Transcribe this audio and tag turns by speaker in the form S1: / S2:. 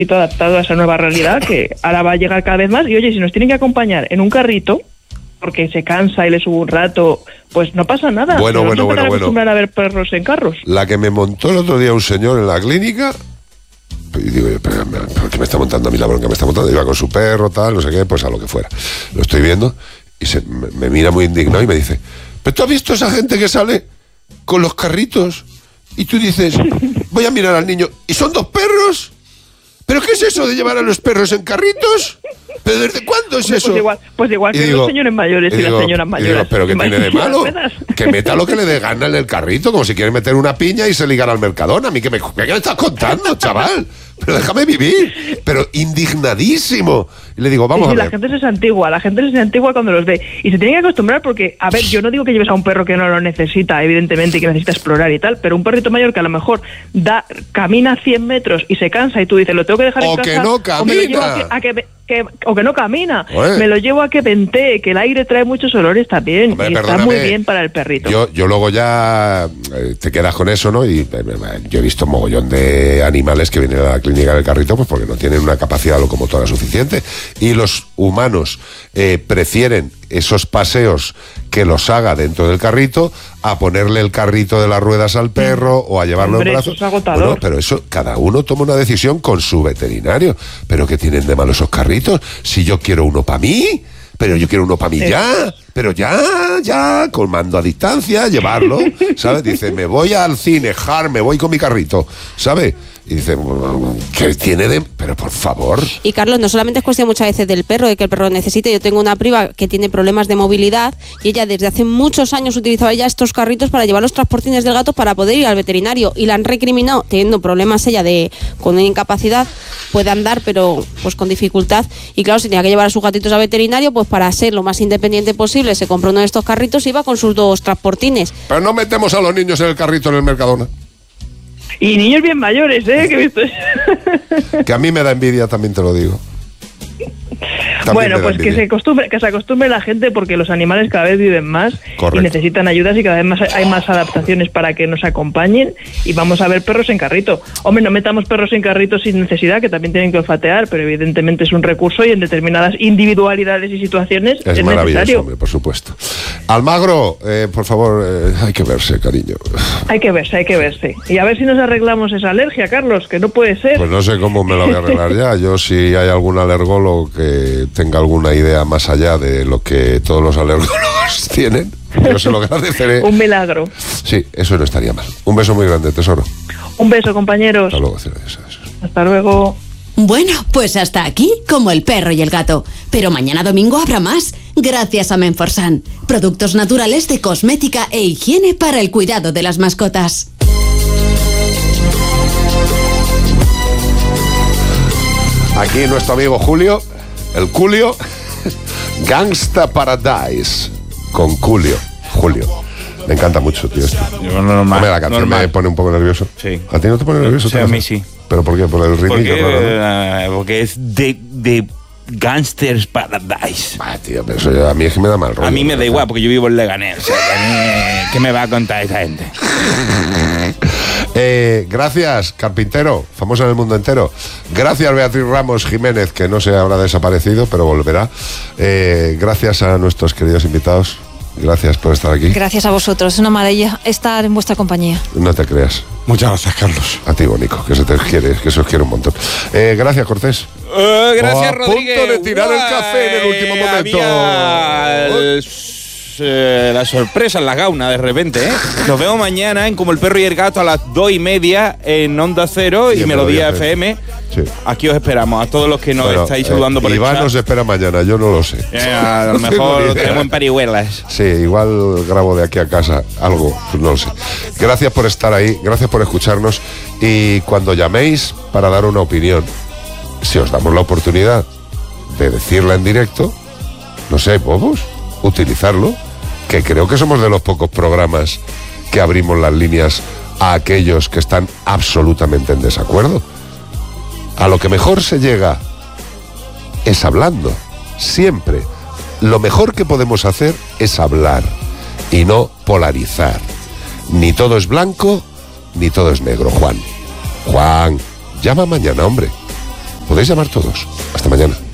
S1: adaptado a esa nueva realidad que ahora va a llegar cada vez más. Y oye, si nos tienen que acompañar en un carrito porque se cansa y le sube un rato, pues no pasa nada.
S2: Bueno.
S1: Acostumbrar a ver perros en carros.
S2: La que me montó el otro día un señor en la clínica, y digo, ¿por qué me está montando a mí la bronca? Me está montando, iba con su perro, tal, no sé qué, pues a lo que fuera. Lo estoy viendo y me mira muy indignado y me dice, ¿pero tú has visto esa gente que sale con los carritos? Y tú dices, voy a mirar al niño, ¿y son 2 perros? ¿Pero qué es eso de llevar a los perros en carritos? ¿Pero desde cuándo es eso?
S1: Pues igual que los señores mayores y las señoras mayores.
S2: ¿Pero qué tiene de malo? Que meta lo que le dé gana en el carrito, como si quiere meter una piña y se ligara al Mercadona. A mí, ¿qué me estás contando, chaval? Pero déjame vivir. Pero indignadísimo. Y le digo, vamos a ver.
S1: La gente se antigua cuando los ve. Y se tiene que acostumbrar porque, a ver, yo no digo que lleves a un perro que no lo necesita, evidentemente, y que necesita explorar y tal, pero un perrito mayor que a lo mejor camina 100 metros y se cansa y tú dices, lo tengo que dejar en casa.
S2: O que no camina.
S1: O que no camina. Me lo llevo a que ventee, que el aire trae muchos olores también. Hombre, y está muy bien para el perrito.
S2: Yo luego ya te quedas con eso, ¿no? Y yo he visto mogollón de animales que vienen a la clínica del carrito pues porque no tienen una capacidad locomotora suficiente. Y los humanos prefieren esos paseos que los haga dentro del carrito a ponerle el carrito de las ruedas al perro o a llevarlo en brazos.
S1: Eso es agotador.
S2: Bueno, pero eso, cada uno toma una decisión con su veterinario. ¿Pero qué tienen de malo esos carritos? Si yo quiero uno para mí, pero yo quiero uno para mí ya, pero ya, con mando a distancia, llevarlo, ¿sabes? Dice, me voy al cine, me voy con mi carrito, ¿sabes? Y dice, ¿qué tiene de...? Pero por favor.
S3: Y Carlos, no solamente es cuestión muchas veces del perro, de que el perro lo necesite. Yo tengo una prima que tiene problemas de movilidad y ella desde hace muchos años utilizaba ya estos carritos para llevar los transportines del gato para poder ir al veterinario. Y la han recriminado, teniendo problemas ella con una incapacidad, puede andar pero pues con dificultad. Y claro, si tenía que llevar a sus gatitos al veterinario, pues para ser lo más independiente posible, se compró uno de estos carritos y iba con sus 2 transportines.
S2: Pero no metemos a los niños en el carrito en el Mercadona.
S1: Y niños bien mayores, que he visto.
S2: Que a mí me da envidia, también te lo digo.
S1: Bueno, pues que se acostumbre la gente porque los animales cada vez viven más. Correcto. Y necesitan ayudas y cada vez más hay más adaptaciones para que nos acompañen y vamos a ver perros en carrito. Hombre, no metamos perros en carrito sin necesidad, que también tienen que olfatear, pero evidentemente es un recurso y en determinadas individualidades y situaciones es
S2: maravilloso,
S1: necesario.
S2: Hombre, por supuesto. Almagro, por favor, hay que verse, cariño.
S1: Hay que verse. Y a ver si nos arreglamos esa alergia, Carlos, que no puede ser.
S2: Pues no sé cómo me lo voy a arreglar ya. Yo, si hay algún alergólogo que tenga alguna idea más allá de lo que todos los alergólogos tienen, yo se lo agradeceré.
S1: Un milagro.
S2: Sí, eso no estaría mal. Un beso muy grande, tesoro.
S1: Un beso, compañeros.
S2: Hasta luego.
S1: Hasta luego.
S4: Bueno, pues hasta aquí, como el perro y el gato. Pero mañana domingo habrá más, gracias a Menforsan. Productos naturales de cosmética e higiene para el cuidado de las mascotas.
S2: Aquí nuestro amigo Julio, el Culio, Gangsta Paradise, con Julio. Me encanta mucho, tío, esto.
S5: Normal,
S2: la canción
S5: normal.
S2: Me pone un poco nervioso.
S5: Sí.
S2: ¿A ti no te pone nervioso?
S5: Sí, a mí sí.
S2: ¿Pero por qué? ¿Por el ritmo?
S5: Porque es de Gangsters Paradise.
S2: Tío, pero eso a mí es que me da mal rollo.
S5: A mí me da igual, porque yo vivo en Leganés. O sea, ¿qué me va a contar esa gente?
S2: Gracias, carpintero, famoso en el mundo entero. Gracias, Beatriz Ramos Jiménez, que no se habrá desaparecido, pero volverá. Gracias a nuestros queridos invitados. Gracias por estar aquí.
S6: Gracias a vosotros, es una maravilla estar en vuestra compañía.
S2: No te creas.
S7: Muchas gracias, Carlos.
S2: A ti, Bonico, que se te quiere, que se os quiere un montón. Gracias, Cortés.
S5: Gracias, Rodríguez.
S2: A punto de tirar el café en el último momento.
S5: La sorpresa en la gauna de repente, ¿eh? Nos vemos mañana en Como el perro y el gato a las 2:30 en Onda Cero y Melodía FM.
S2: Sí.
S5: Aquí os esperamos, a todos los que nos estáis saludando por el chat.
S2: Iván nos espera mañana, yo no lo sé.
S5: A lo mejor lo tenemos en parihuelas.
S2: Sí, igual grabo de aquí a casa algo, no lo sé. Gracias por estar ahí, gracias por escucharnos y cuando llaméis para dar una opinión, si os damos la oportunidad de decirla en directo, no sé, bobos, utilizarlo, que creo que somos de los pocos programas que abrimos las líneas a aquellos que están absolutamente en desacuerdo. A lo que mejor se llega es hablando, siempre. Lo mejor que podemos hacer es hablar y no polarizar. Ni todo es blanco, ni todo es negro, Juan. Juan, llama mañana, hombre. podéis llamar todos. Hasta mañana.